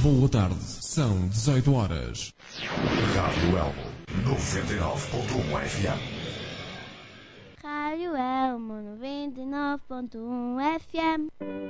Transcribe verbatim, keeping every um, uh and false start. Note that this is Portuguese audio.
Boa tarde, são dezoito horas. Rádio Elmo noventa e nove ponto um F M. Rádio Elmo noventa e nove ponto um F M.